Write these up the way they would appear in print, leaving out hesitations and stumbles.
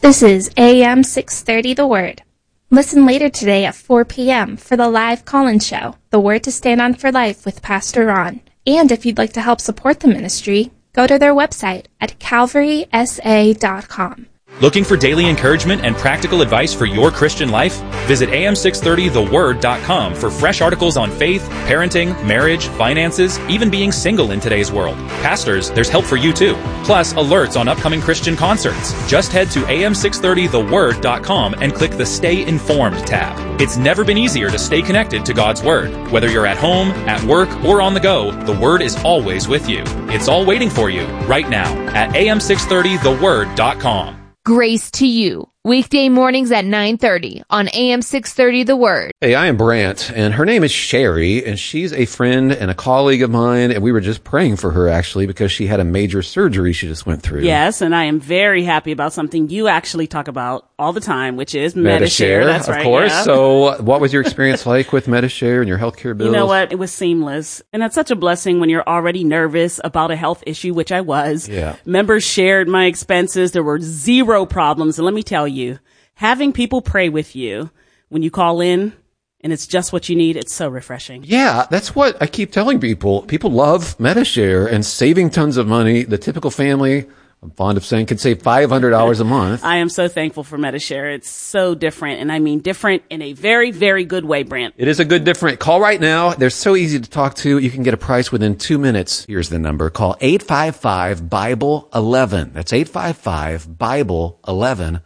This is AM 630 The Word. Listen later today at 4 p.m. for the live call-in show, The Word to Stand On for Life with Pastor Ron. And if you'd like to help support the ministry, go to their website at calvarysa.com. Looking for daily encouragement and practical advice for your Christian life? Visit am630theword.com for fresh articles on faith, parenting, marriage, finances, even being single in today's world. Pastors, there's help for you too. Plus, alerts on upcoming Christian concerts. Just head to am630theword.com and click the Stay Informed tab. It's never been easier to stay connected to God's Word. Whether you're at home, at work, or on the go, the Word is always with you. It's all waiting for you right now at am630theword.com. Grace to you. Weekday mornings at 9:30 on AM 630 The Word. Hey, I am Brant, and her name is Sherry, and she's a friend and a colleague of mine, and we were just praying for her, actually, because she had a major surgery she just went through. Yes, and I am very happy about something you actually talk about all the time, which is Medi-Share. That's right. Of course. Yeah. So what was your experience like with Medi-Share and your healthcare bills? You know what? It was seamless. And that's such a blessing when you're already nervous about a health issue, which I was. Yeah. Members shared my expenses. There were zero problems. And let me tell you, having people pray with you when you call in and it's just what you need, it's so refreshing. Yeah, that's what I keep telling people. People love Medi-Share and saving tons of money. The typical family, I'm fond of saying, can save $500 a month. I am so thankful for Medi-Share. It's so different, and I mean different in a very, very good way, Brant. It is a good different. Call right now. They're so easy to talk to. You can get a price within 2 minutes. Here's the number. Call 855-BIBLE-11. That's 855-BIBLE-11.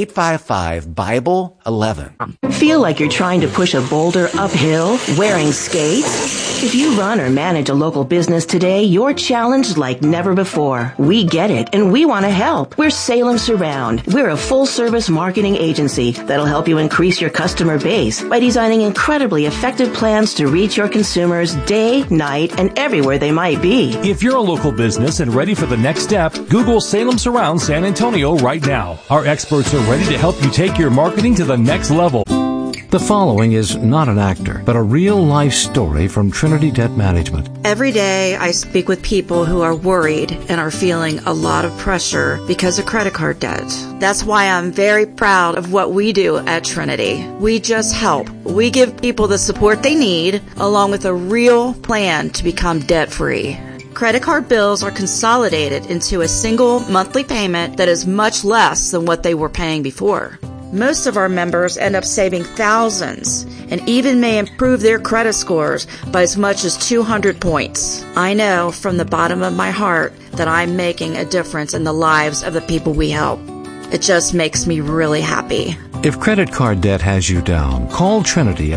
855-BIBLE-11. Feel like you're trying to push a boulder uphill wearing skates? If you run or manage a local business today, you're challenged like never before. We get it, and we want to help. We're Salem Surround. We're a full-service marketing agency that'll help you increase your customer base by designing incredibly effective plans to reach your consumers day, night, and everywhere they might be. If you're a local business and ready for the next step, Google Salem Surround San Antonio right now. Our experts are ready to help you take your marketing to the next level. The following is not an actor, but a real-life story from Trinity Debt Management. Every day I speak with people who are worried and are feeling a lot of pressure because of credit card debt. That's why I'm very proud of what we do at Trinity. We just help. We give people the support they need, along with a real plan to become debt-free. Credit card bills are consolidated into a single monthly payment that is much less than what they were paying before. Most of our members end up saving thousands and even may improve their credit scores by as much as 200 points. I know from the bottom of my heart that I'm making a difference in the lives of the people we help. It just makes me really happy. If credit card debt has you down, call Trinity at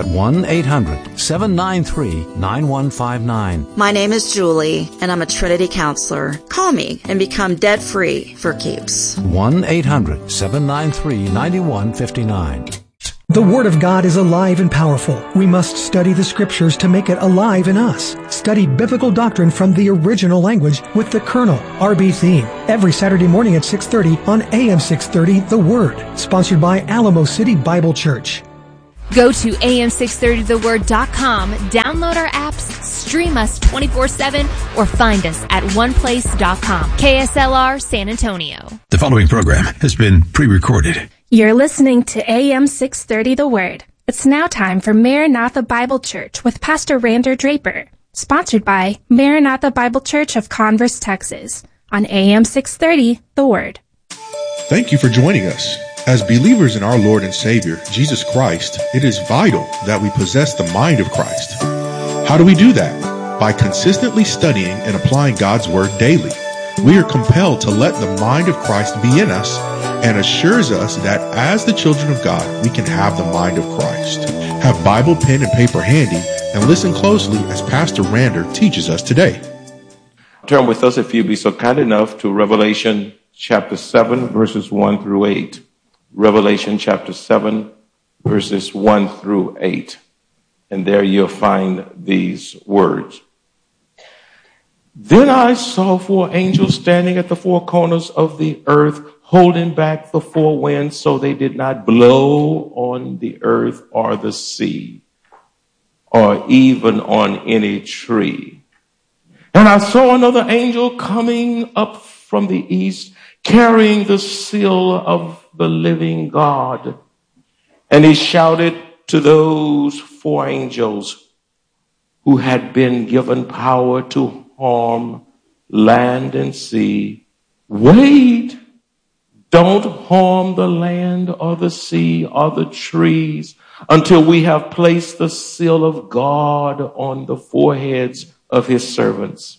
1-800-793-9159. My name is Julie, and I'm a Trinity counselor. Call me and become debt-free for keeps. 1-800-793-9159. The Word of God is alive and powerful. We must study the Scriptures to make it alive in us. Study biblical doctrine from the original language with the Colonel, R.B. Theme, every Saturday morning at 6:30 on AM 630 The Word, sponsored by Alamo City Bible Church. Go to am630theword.com, download our apps, stream us 24/7, or find us at oneplace.com. KSLR San Antonio. The following program has been pre-recorded. You're listening to AM 630 The Word. It's now time for Maranatha Bible Church with Pastor Rander Draper, sponsored by Maranatha Bible Church of Converse, Texas, on AM 630 The Word. Thank you for joining us. As believers in our Lord and Savior, Jesus Christ, it is vital that we possess the mind of Christ. How do we do that? By consistently studying and applying God's Word daily. We are compelled to let the mind of Christ be in us and assures us that as the children of God, we can have the mind of Christ. Have Bible, pen, and paper handy and listen closely as Pastor Rander teaches us today. Turn with us, if you'd be so kind enough, to Revelation chapter 7, verses 1 through 8. Revelation chapter 7, verses 1 through 8. And there you'll find these words. Then I saw 4 angels standing at the 4 corners of the earth, holding back the 4 winds so they did not blow on the earth or the sea, or even on any tree. And I saw another angel coming up from the east, carrying the seal of the living God. And he shouted to those 4 angels who had been given power to harm land and sea, wait, don't harm the land or the sea or the trees until we have placed the seal of God on the foreheads of his servants.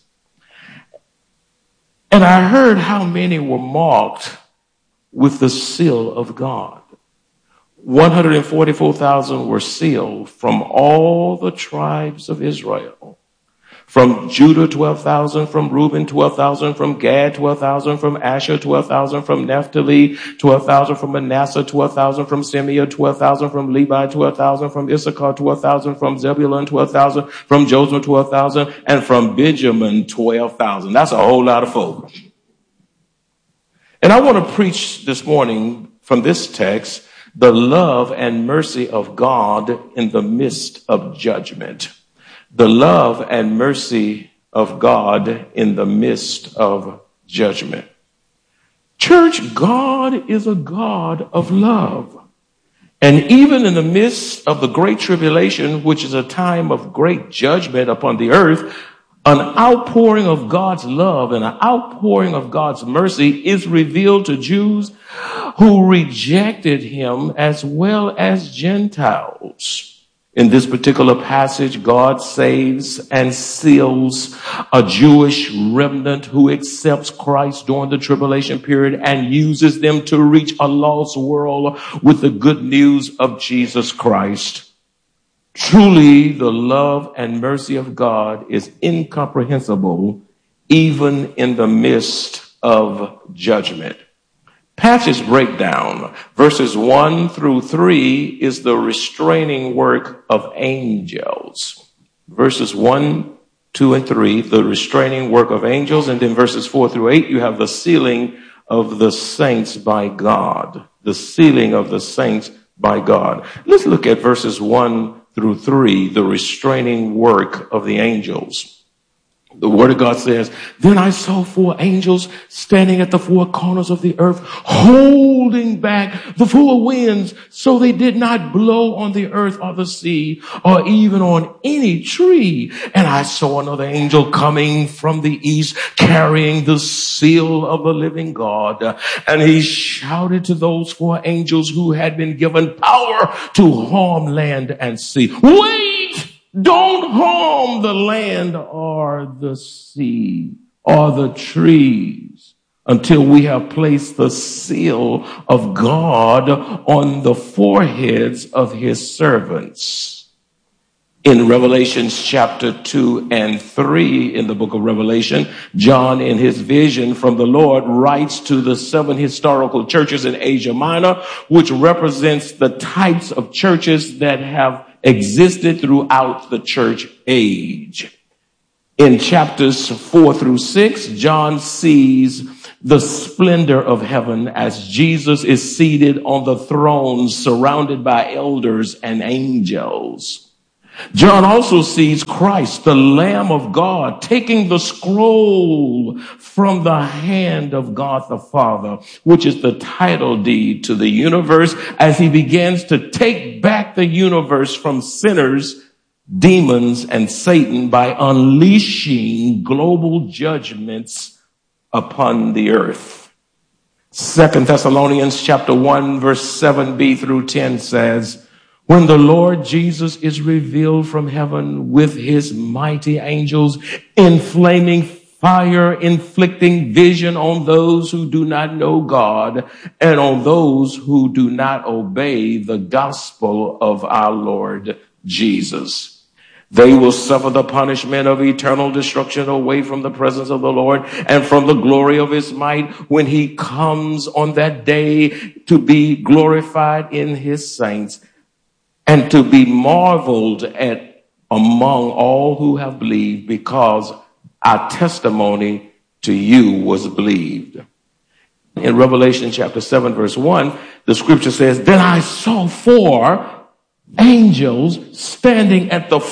And I heard how many were marked with the seal of God. 144,000 were sealed from all the tribes of Israel. From Judah, 12,000, from Reuben, 12,000, from Gad, 12,000, from Asher, 12,000, from Naphtali, 12,000, from Manasseh, 12,000, from Simeon, 12,000, from Levi, 12,000, from Issachar, 12,000, from Zebulun, 12,000, from Joseph, 12,000, and from Benjamin, 12,000. That's a whole lot of folk. And I want to preach this morning from this text, the love and mercy of God in the midst of judgment. The love and mercy of God in the midst of judgment. Church, God is a God of love. And even in the midst of the great tribulation, which is a time of great judgment upon the earth, an outpouring of God's love and an outpouring of God's mercy is revealed to Jews who rejected him as well as Gentiles. In this particular passage, God saves and seals a Jewish remnant who accepts Christ during the tribulation period and uses them to reach a lost world with the good news of Jesus Christ. Truly, the love and mercy of God is incomprehensible even in the midst of judgment. Passage breakdown, verses 1 through 3 is the restraining work of angels. Verses 1, 2, and 3, the restraining work of angels. And then verses 4 through 8, you have the sealing of the saints by God. The sealing of the saints by God. Let's look at verses 1 through 3, the restraining work of the angels. The word of God says, then I saw 4 angels standing at the 4 corners of the earth, holding back the 4 winds so they did not blow on the earth or the sea or even on any tree. And I saw another angel coming from the east carrying the seal of the living God. And he shouted to those 4 angels who had been given power to harm land and sea, wait! Don't harm the land or the sea or the trees until we have placed the seal of God on the foreheads of his servants. In Revelation chapter 2 and 3 in the book of Revelation, John in his vision from the Lord writes to the 7 historical churches in Asia Minor, which represents the types of churches that have existed throughout the church age. In chapters 4 through 6, John sees the splendor of heaven as Jesus is seated on the throne surrounded by elders and angels. John also sees Christ, the Lamb of God, taking the scroll from the hand of God the Father, which is the title deed to the universe, as he begins to take back the universe from sinners, demons, and Satan by unleashing global judgments upon the earth. 2 Thessalonians chapter 1 verse 7b through 10 says, when the Lord Jesus is revealed from heaven with his mighty angels in flaming fire, inflicting vision on those who do not know God and on those who do not obey the gospel of our Lord Jesus. They will suffer the punishment of eternal destruction away from the presence of the Lord and from the glory of his might when he comes on that day to be glorified in his saints and to be marveled at among all who have believed, because our testimony to you was believed. In Revelation chapter 7 verse 1, the scripture says, then I saw 4 angels standing at the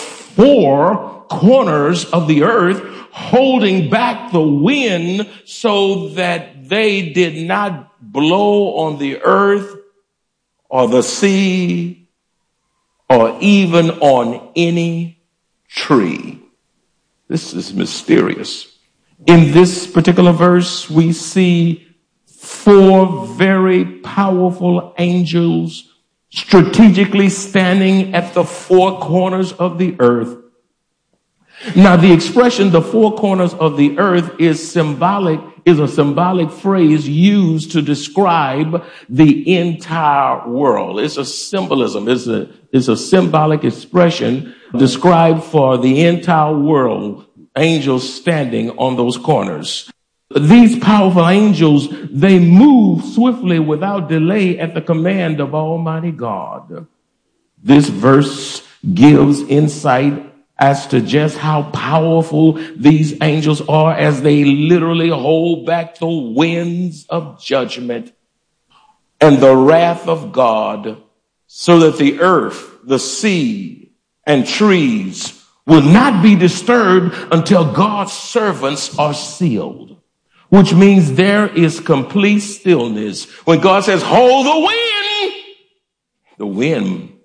4 corners of the earth, holding back the wind so that they did not blow on the earth or the sea or even on any tree. This is mysterious. In this particular verse, we see 4 very powerful angels strategically standing at the 4 corners of the earth. Now, the expression, the 4 corners of the earth, is a symbolic phrase used to describe the entire world. It's a symbolism. It's a symbolic expression described for the entire world. Angels standing on those corners. These powerful angels, they move swiftly without delay at the command of Almighty God. This verse gives insight as to just how powerful these angels are as they literally hold back the winds of judgment and the wrath of God so that the earth, the sea, and trees will not be disturbed until God's servants are sealed, which means there is complete stillness. When God says, hold the wind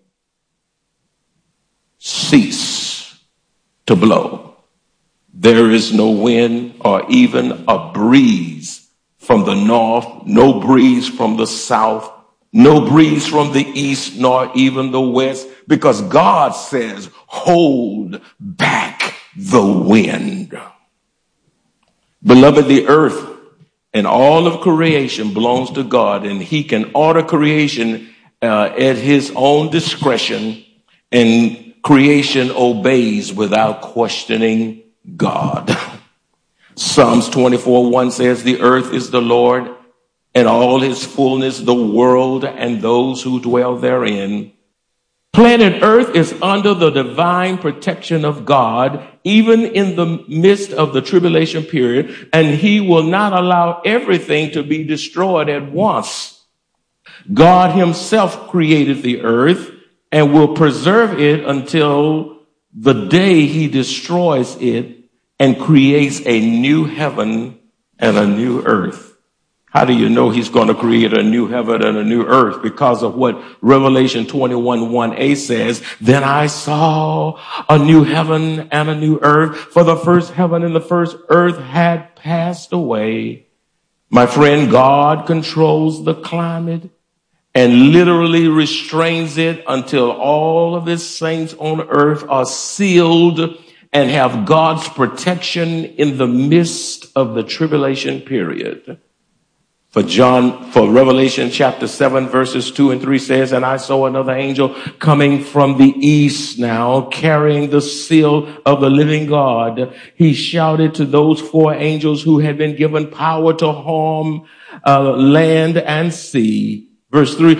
cease to blow. There is no wind or even a breeze from the north, no breeze from the south, no breeze from the east, nor even the west, because God says, hold back the wind. Beloved, the earth and all of creation belongs to God, and he can order creation at his own discretion, and creation obeys without questioning God. Psalms 24:1 says, the earth is the Lord and all his fullness, the world and those who dwell therein. Planet Earth is under the divine protection of God, even in the midst of the tribulation period, and he will not allow everything to be destroyed at once. God himself created the earth and will preserve it until the day he destroys it and creates a new heaven and a new earth. How do you know he's going to create a new heaven and a new earth? Because of what Revelation 21:1a says, then I saw a new heaven and a new earth, for the first heaven and the first earth had passed away. My friend, God controls the climate and literally restrains it until all of his saints on earth are sealed and have God's protection in the midst of the tribulation period. For Revelation chapter 7 verses 2 and 3 says, and I saw another angel coming from the east now, carrying the seal of the living God. He shouted to those 4 angels who had been given power to harm land and sea. Verse 3,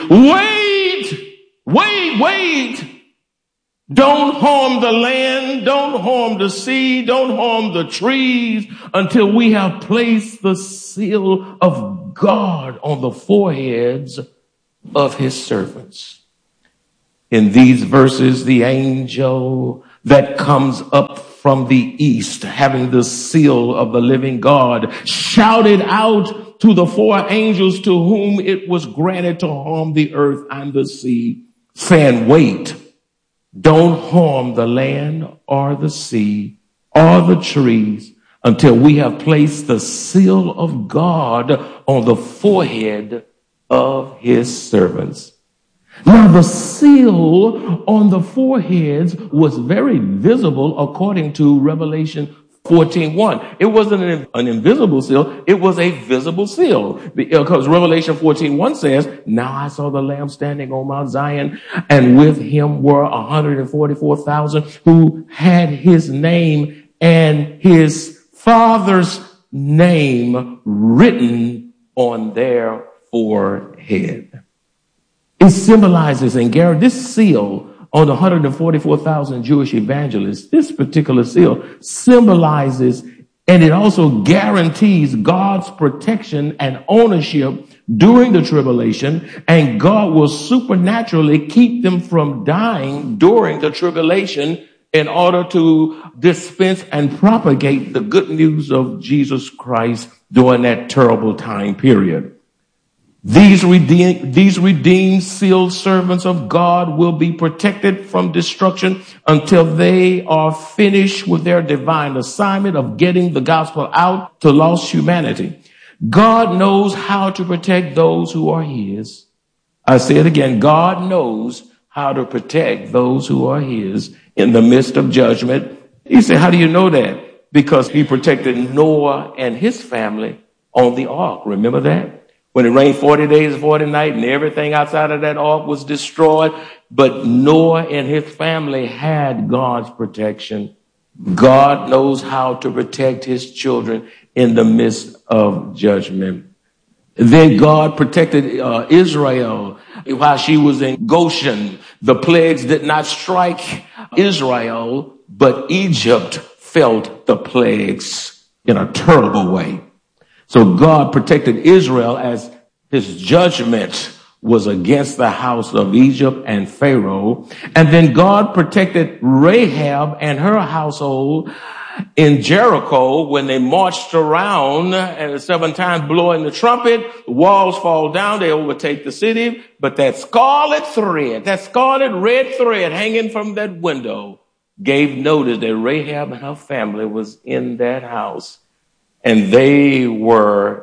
wait. Don't harm the land, don't harm the sea, don't harm the trees until we have placed the seal of God on the foreheads of his servants. In these verses, the angel that comes up from the east, having the seal of the living God, shouted out to the 4 angels to whom it was granted to harm the earth and the sea, saying, wait. Don't harm the land or the sea or the trees until we have placed the seal of God on the forehead of his servants. Now, the seal on the foreheads was very visible according to Revelation 14:1. It wasn't an invisible seal. It was a visible seal. Because Revelation 14:1 says, now I saw the Lamb standing on Mount Zion, and with him were 144,000 who had his name and his Father's name written on their forehead. It symbolizes, and Garrett, this seal on the 144,000 Jewish evangelists, this particular seal symbolizes, and it also guarantees God's protection and ownership during the tribulation, and God will supernaturally keep them from dying during the tribulation in order to dispense and propagate the good news of Jesus Christ during that terrible time period. These redeemed, sealed servants of God will be protected from destruction until they are finished with their divine assignment of getting the gospel out to lost humanity. God knows how to protect those who are his. I say it again. God knows how to protect those who are his in the midst of judgment. He said, how do you know that? Because he protected Noah and his family on the ark. Remember that? When it rained 40 days and 40 nights and everything outside of that ark was destroyed. But Noah and his family had God's protection. God knows how to protect his children in the midst of judgment. Then God protected Israel while she was in Goshen. The plagues did not strike Israel, but Egypt felt the plagues in a terrible way. So God protected Israel as his judgment was against the house of Egypt and Pharaoh. And then God protected Rahab and her household in Jericho when they marched around and 7 times blowing the trumpet. The walls fall down, they overtake the city. But that scarlet thread, that scarlet red thread hanging from that window gave notice that Rahab and her family was in that house. And they were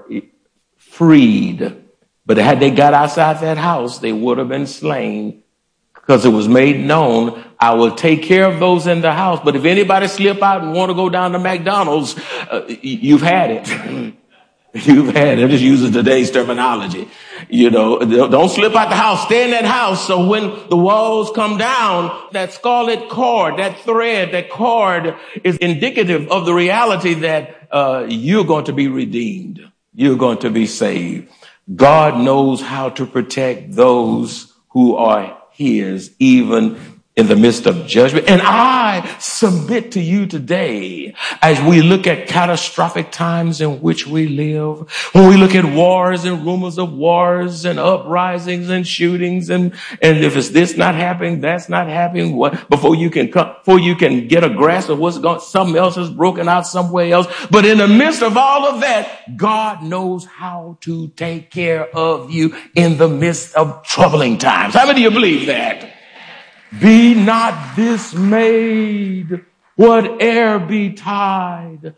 freed. But had they got outside that house, they would have been slain, because it was made known, I will take care of those in the house. But if anybody slip out and want to go down to McDonald's, you've had it. You've had it. Just using today's terminology. You know, don't slip out the house. Stay in that house. So when the walls come down, that scarlet cord, that thread, that cord is indicative of the reality that you're going to be redeemed. You're going to be saved. God knows how to protect those who are his, even in the midst of judgment. And I submit to you today, as we look at catastrophic times in which we live, when we look at wars and rumors of wars and uprisings and shootings, and if it's this not happening, that's not happening, before you can get a grasp of what's going, something else is broken out somewhere else. But in the midst of all of that, God knows how to take care of you in the midst of troubling times. How many of you believe that? Be not dismayed, whate'er betide.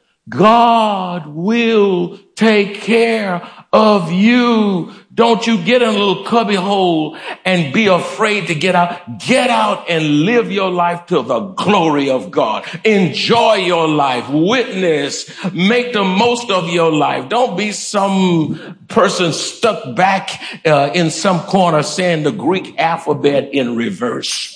God will take care of you. Don't you get in a little cubby hole and be afraid to get out. Get out and live your life to the glory of God. Enjoy your life. Witness. Make the most of your life. Don't be some person stuck back in some corner saying the Greek alphabet in reverse.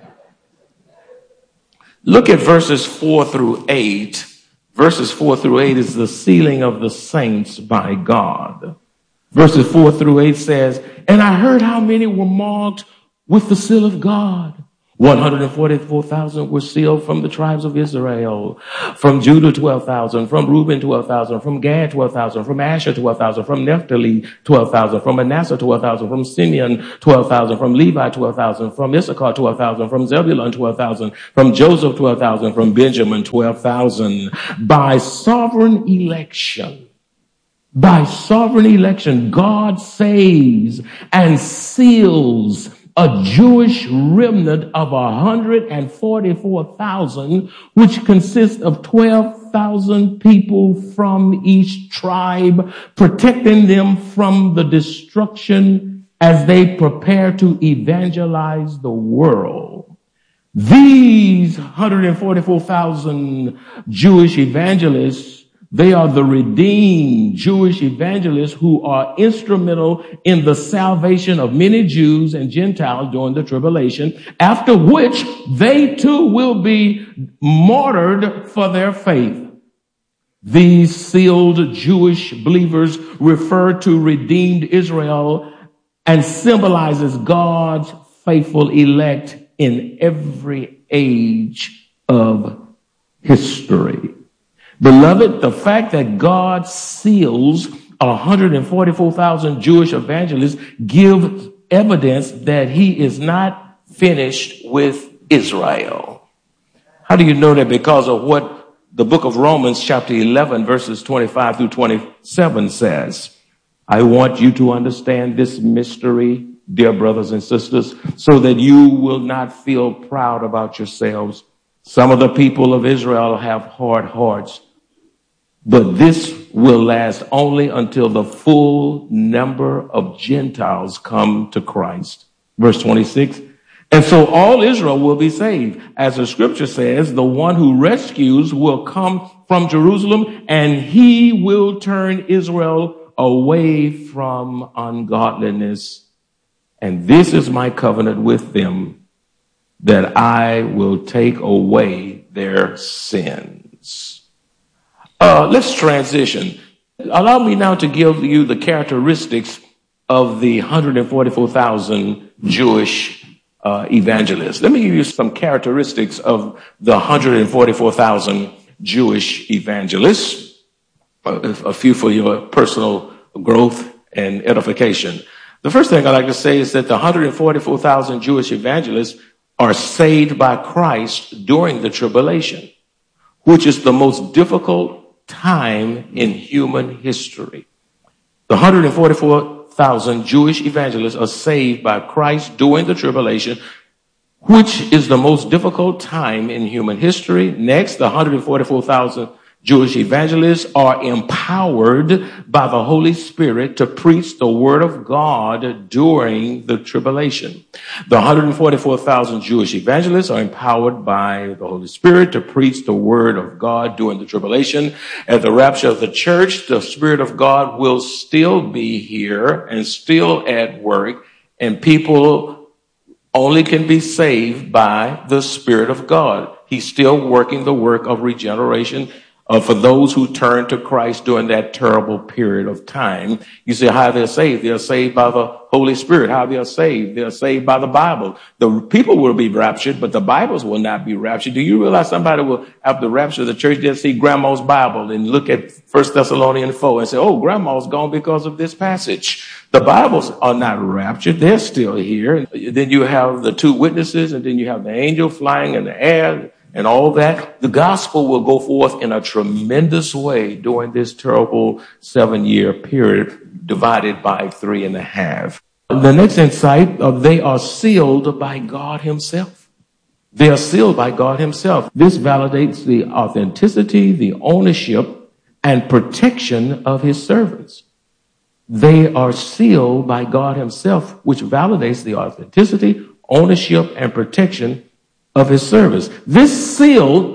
Look at verses 4 through 8. Verses 4 through 8 is the sealing of the saints by God. Verses 4 through 8 says, and I heard how many were marked with the seal of God. 144,000 were sealed from the tribes of Israel. From Judah, 12,000. From Reuben, 12,000. From Gad, 12,000. From Asher, 12,000. From Naphtali, 12,000. From Manasseh, 12,000. From Simeon, 12,000. From Levi, 12,000. From Issachar, 12,000. From Zebulun, 12,000. From Joseph, 12,000. From Benjamin, 12,000. By sovereign election. By sovereign election, God saves and seals a Jewish remnant of 144,000, which consists of 12,000 people from each tribe, protecting them from the destruction as they prepare to evangelize the world. These 144,000 Jewish evangelists, they are the redeemed Jewish evangelists who are instrumental in the salvation of many Jews and Gentiles during the tribulation, after which they too will be martyred for their faith. These sealed Jewish believers refer to redeemed Israel and symbolizes God's faithful elect in every age of history. Beloved, the fact that God seals 144,000 Jewish evangelists gives evidence that he is not finished with Israel. How do you know that? Because of what the book of Romans chapter 11 verses 25 through 27 says, I want you to understand this mystery, dear brothers and sisters, so that you will not feel proud about yourselves. Some of the people of Israel have hard hearts, but this will last only until the full number of Gentiles come to Christ. Verse 26. And so all Israel will be saved. As the scripture says, the one who rescues will come from Jerusalem, and he will turn Israel away from ungodliness. And this is my covenant with them, that I will take away their sins. Let's transition. Allow me now to give you the characteristics of the 144,000 Jewish evangelists. Let me give you some characteristics of the 144,000 Jewish evangelists, a few for your personal growth and edification. The first thing I'd like to say is that the 144,000 Jewish evangelists are saved by Christ during the tribulation, which is the most difficult time in human history. The 144,000 Jewish evangelists are saved by Christ during the tribulation, which is the most difficult time in human history. Next, the 144,000 Jewish evangelists are empowered by the Holy Spirit to preach the word of God during the tribulation. The 144,000 Jewish evangelists are empowered by the Holy Spirit to preach the word of God during the tribulation. At the rapture of the church, the Spirit of God will still be here and still at work, and people only can be saved by the Spirit of God. He's still working the work of regeneration for those who turn to Christ during that terrible period of time. You say, how they're saved? They're saved by the Holy Spirit. How they are saved? They're saved by the Bible. The people will be raptured, but the Bibles will not be raptured. Do you realize somebody will, after the rapture of the church, they'll see grandma's Bible and look at 1 Thessalonians 4 and say, oh, grandma's gone because of this passage. The Bibles are not raptured. They're still here. Then you have the two witnesses, and then you have the angel flying in the air, and all that. The gospel will go forth in a tremendous way during this terrible 7-year period divided by 3.5. The next insight, they are sealed by God himself. They are sealed by God himself. This validates the authenticity, the ownership, and protection of his servants. They are sealed by God himself, which validates the authenticity, ownership, and protection of his service. This seal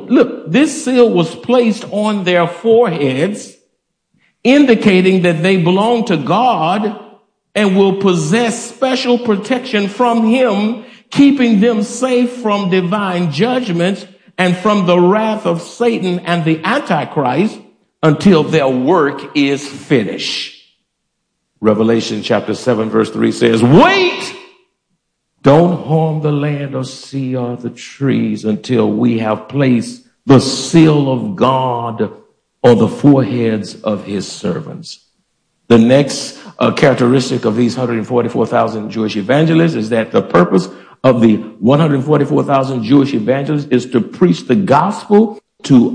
was placed on their foreheads, indicating that they belong to God and will possess special protection from him, keeping them safe from divine judgment and from the wrath of Satan and the Antichrist until their work is finished. Revelation chapter 7 verse 3 says, wait! Don't harm the land or sea or the trees until we have placed the seal of God on the foreheads of his servants. The next characteristic of these 144,000 Jewish evangelists is that the purpose of the 144,000 Jewish evangelists is to preach the gospel to